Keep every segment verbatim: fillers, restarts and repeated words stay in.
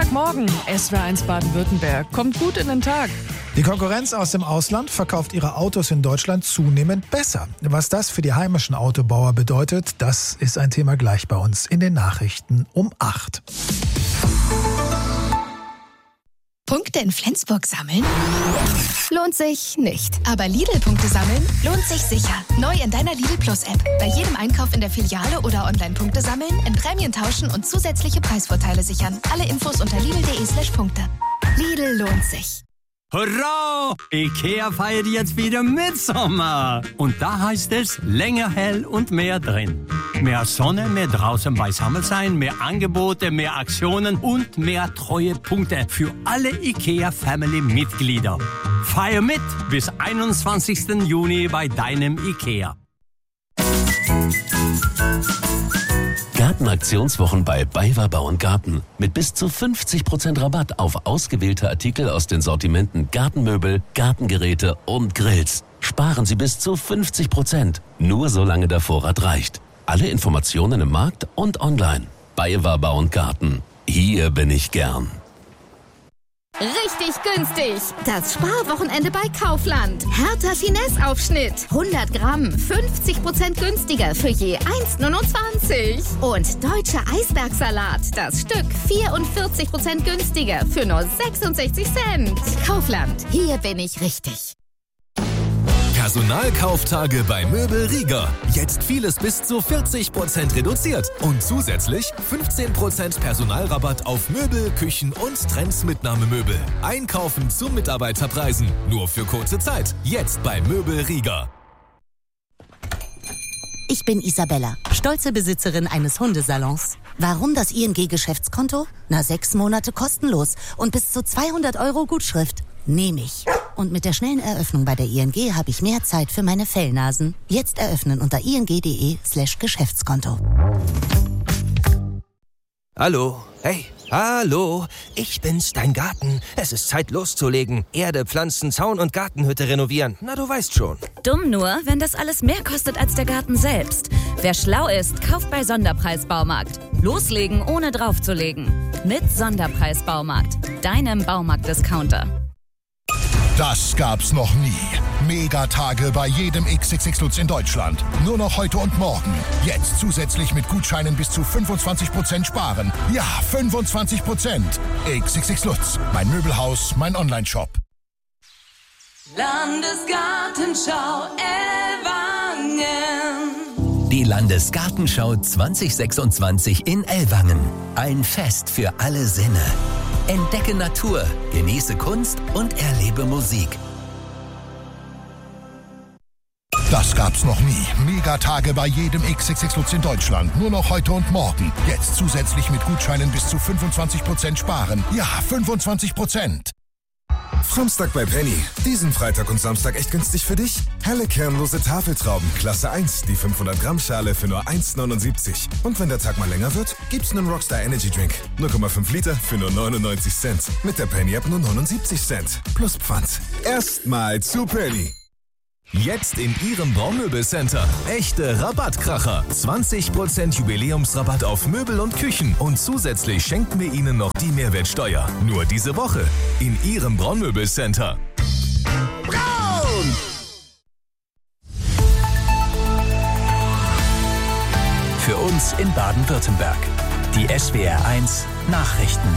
Sonntagmorgen, S W R eins Baden-Württemberg. Kommt gut in den Tag. Die Konkurrenz aus dem Ausland verkauft ihre Autos in Deutschland zunehmend besser. Was das für die heimischen Autobauer bedeutet, das ist ein Thema gleich bei uns in den Nachrichten um acht. Punkte in Flensburg sammeln? Lohnt sich nicht. Aber Lidl-Punkte sammeln lohnt sich sicher. Neu in deiner Lidl Plus-App. Bei jedem Einkauf in der Filiale oder Online-Punkte sammeln, in Prämien tauschen und zusätzliche Preisvorteile sichern. Alle Infos unter lidl.de slash Punkte. Lidl lohnt sich. Hurra! IKEA feiert jetzt wieder Mitsommer. Und da heißt es länger hell und mehr drin. Mehr Sonne, mehr draußen beisammen sein, mehr Angebote, mehr Aktionen und mehr Treuepunkte für alle IKEA-Family-Mitglieder. Feier mit bis einundzwanzigsten Juni bei deinem IKEA. Gartenaktionswochen bei BayWa Bau und Garten. Mit bis zu fünfzig Prozent Rabatt auf ausgewählte Artikel aus den Sortimenten Gartenmöbel, Gartengeräte und Grills. Sparen Sie bis zu fünfzig Prozent. Nur solange der Vorrat reicht. Alle Informationen im Markt und online. BayWa Bau und Garten. Hier bin ich gern. Richtig günstig. Das Sparwochenende bei Kaufland. Hertha Finesse-Aufschnitt. hundert Gramm, fünfzig Prozent günstiger für je eins Komma neunundzwanzig. Und deutscher Eisbergsalat. Das Stück vierundvierzig Prozent günstiger für nur sechsundsechzig Cent. Kaufland. Hier bin ich richtig. Personalkauftage bei Möbel Rieger. Jetzt vieles bis zu vierzig Prozent reduziert. Und zusätzlich fünfzehn Prozent Personalrabatt auf Möbel, Küchen und Trendsmitnahmemöbel. Einkaufen zu Mitarbeiterpreisen. Nur für kurze Zeit. Jetzt bei Möbel Rieger. Ich bin Isabella, stolze Besitzerin eines Hundesalons. Warum das I N G-Geschäftskonto? Na, sechs Monate kostenlos und bis zu zweihundert Euro Gutschrift. Nehme ich. Und mit der schnellen Eröffnung bei der I N G habe ich mehr Zeit für meine Fellnasen. Jetzt eröffnen unter ing.de slash Geschäftskonto. Hallo, hey, hallo, ich bin's, dein Garten. Es ist Zeit loszulegen. Erde, Pflanzen, Zaun und Gartenhütte renovieren. Na, du weißt schon. Dumm nur, wenn das alles mehr kostet als der Garten selbst. Wer schlau ist, kauft bei Sonderpreis-Baumarkt. Loslegen, ohne draufzulegen. Mit Sonderpreis-Baumarkt, deinem Baumarkt-Discounter. Das gab's noch nie. Megatage bei jedem X X X Lutz in Deutschland. Nur noch heute und morgen. Jetzt zusätzlich mit Gutscheinen bis zu fünfundzwanzig Prozent sparen. Ja, fünfundzwanzig Prozent. X X X Lutz, mein Möbelhaus, mein Onlineshop. Landesgartenschau Ellwangen. Die Landesgartenschau zwanzig sechsundzwanzig in Ellwangen. Ein Fest für alle Sinne. Entdecke Natur, genieße Kunst und erlebe Musik. Das gab's noch nie. Megatage bei jedem X X X Lutz in Deutschland. Nur noch heute und morgen. Jetzt zusätzlich mit Gutscheinen bis zu fünfundzwanzig Prozent sparen. Ja, fünfundzwanzig Prozent. Samstag bei Penny. Diesen Freitag und Samstag echt günstig für dich? Helle kernlose Tafeltrauben, Klasse eins, die fünfhundert Gramm Schale für nur eins Komma neunundsiebzig. Und wenn der Tag mal länger wird, gibt's einen Rockstar Energy Drink. null Komma fünf Liter für nur neunundneunzig Cent. Mit der Penny App nur neunundsiebzig Cent. Plus Pfand. Erstmal zu Penny. Jetzt in Ihrem Baumöbelcenter. Echte Rabattkracher. zwanzig Prozent Jubiläumsrabatt auf Möbel und Küchen. Und zusätzlich schenken wir Ihnen noch die Mehrwertsteuer. Nur diese Woche. In Ihrem Braunmöbelcenter. Braun! Für uns in Baden-Württemberg. Die S W R eins Nachrichten.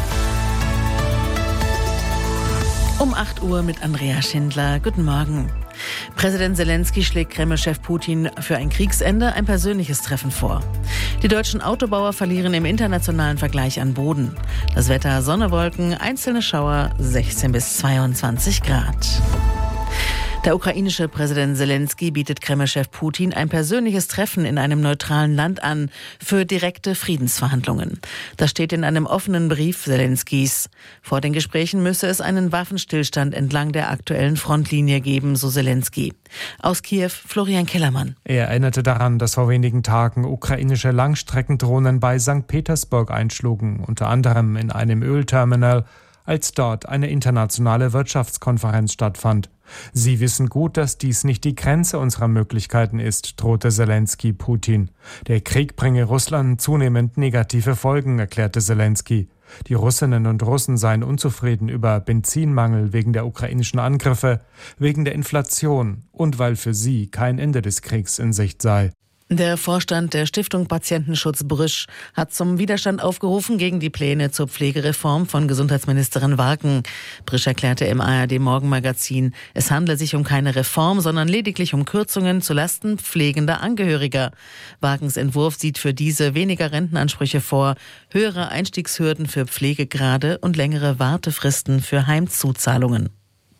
Um acht Uhr mit Andrea Schindler. Guten Morgen. Präsident Zelensky schlägt Kreml-Chef Putin für ein Kriegsende ein persönliches Treffen vor. Die deutschen Autobauer verlieren im internationalen Vergleich an Boden. Das Wetter: Sonne, Wolken, einzelne Schauer, sechzehn bis zweiundzwanzig Grad. Der ukrainische Präsident Zelensky bietet Kreml-Chef Putin ein persönliches Treffen in einem neutralen Land an für direkte Friedensverhandlungen. Das steht in einem offenen Brief Zelenskys. Vor den Gesprächen müsse es einen Waffenstillstand entlang der aktuellen Frontlinie geben, so Zelensky. Aus Kiew Florian Kellermann. Er erinnerte daran, dass vor wenigen Tagen ukrainische Langstreckendrohnen bei Sankt Petersburg einschlugen, unter anderem in einem Ölterminal. als dort eine internationale Wirtschaftskonferenz stattfand. Sie wissen gut, dass dies nicht die Grenze unserer Möglichkeiten ist, drohte Selenskyj Putin. Der Krieg bringe Russland zunehmend negative Folgen, erklärte Selenskyj. Die Russinnen und Russen seien unzufrieden über Benzinmangel wegen der ukrainischen Angriffe, wegen der Inflation und weil für sie kein Ende des Kriegs in Sicht sei. Der Vorstand der Stiftung Patientenschutz Brüsch hat zum Widerstand aufgerufen gegen die Pläne zur Pflegereform von Gesundheitsministerin Warken. Brüsch erklärte im A R D-Morgenmagazin, es handle sich um keine Reform, sondern lediglich um Kürzungen zulasten pflegender Angehöriger. Warkens Entwurf sieht für diese weniger Rentenansprüche vor, höhere Einstiegshürden für Pflegegrade und längere Wartefristen für Heimzuzahlungen.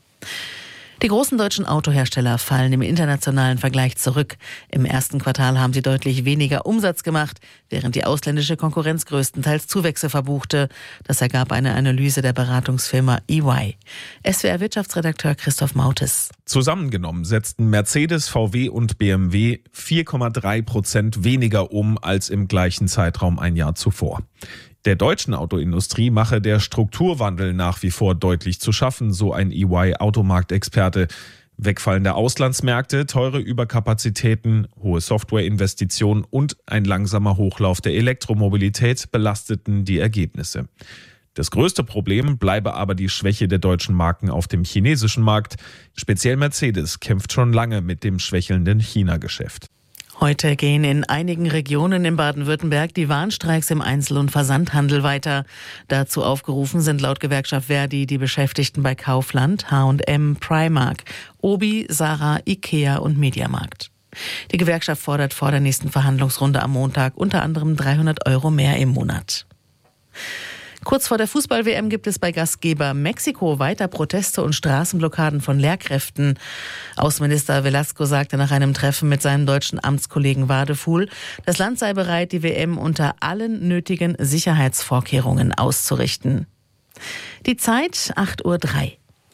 Die großen deutschen Autohersteller fallen im internationalen Vergleich zurück. Im ersten Quartal haben sie deutlich weniger Umsatz gemacht, während die ausländische Konkurrenz größtenteils Zuwächse verbuchte. Das ergab eine Analyse der Beratungsfirma E Y. S W R-Wirtschaftsredakteur Christoph Mautes. Zusammengenommen setzten Mercedes, V W und B M W vier Komma drei Prozent weniger um als im gleichen Zeitraum ein Jahr zuvor. Der deutschen Autoindustrie mache der Strukturwandel nach wie vor deutlich zu schaffen, so ein E Y-Automarktexperte. Wegfallende Auslandsmärkte, teure Überkapazitäten, hohe Softwareinvestitionen und ein langsamer Hochlauf der Elektromobilität belasteten die Ergebnisse. Das größte Problem bleibe aber die Schwäche der deutschen Marken auf dem chinesischen Markt. Speziell Mercedes kämpft schon lange mit dem schwächelnden China-Geschäft. Heute gehen in einigen Regionen in Baden-Württemberg die Warnstreiks im Einzel- und Versandhandel weiter. Dazu aufgerufen sind laut Gewerkschaft Verdi die Beschäftigten bei Kaufland, H und M, Primark, Obi, Sarah, Ikea und Mediamarkt. Die Gewerkschaft fordert vor der nächsten Verhandlungsrunde am Montag unter anderem dreihundert Euro mehr im Monat. Kurz vor der Fußball-W M gibt es bei Gastgeber Mexiko weiter Proteste und Straßenblockaden von Lehrkräften. Außenminister Velasco sagte nach einem Treffen mit seinem deutschen Amtskollegen Wadefuhl, das Land sei bereit, die W M unter allen nötigen Sicherheitsvorkehrungen auszurichten. Die Zeit acht Uhr drei.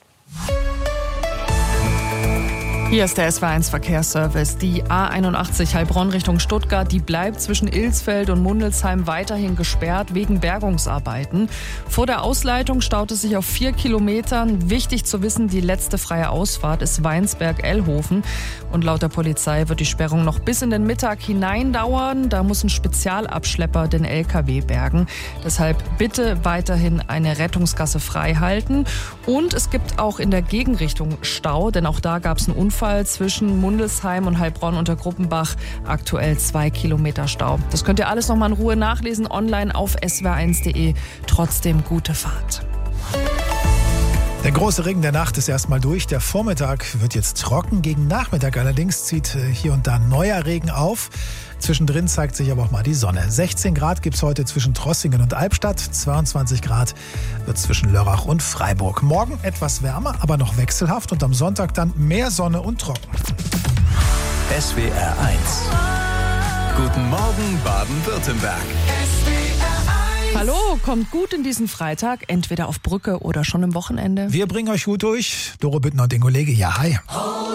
Hier ist der S W R eins Verkehrsservice. Die A einundachtzig Heilbronn Richtung Stuttgart, die bleibt zwischen Ilsfeld und Mundelsheim weiterhin gesperrt wegen Bergungsarbeiten. Vor der Ausleitung staut es sich auf vier Kilometern. Wichtig zu wissen, die letzte freie Ausfahrt ist Weinsberg-Ellhofen. Und laut der Polizei wird die Sperrung noch bis in den Mittag hinein dauern. Da muss ein Spezialabschlepper den L K W bergen. Deshalb bitte weiterhin eine Rettungsgasse frei halten. Und es gibt auch in der Gegenrichtung Stau, denn auch da gab es einen Unfall zwischen Mundelsheim und Heilbronn unter Gruppenbach. Aktuell zwei Kilometer Stau. Das könnt ihr alles nochmal in Ruhe nachlesen online auf s w r eins punkt de. Trotzdem gute Fahrt. Der große Regen der Nacht ist erstmal durch. Der Vormittag wird jetzt trocken. Gegen Nachmittag allerdings zieht hier und da neuer Regen auf. Zwischendrin zeigt sich aber auch mal die Sonne. sechzehn Grad gibt es heute zwischen Trossingen und Albstadt. zweiundzwanzig Grad wird zwischen Lörrach und Freiburg. Morgen etwas wärmer, aber noch wechselhaft. Und am Sonntag dann mehr Sonne und trocken. S W R eins. Guten Morgen, Baden-Württemberg. Hallo, kommt gut in diesen Freitag, entweder auf Brücke oder schon im Wochenende. Wir bringen euch gut durch. Doro Büttner und Ingo Lege, ja hi.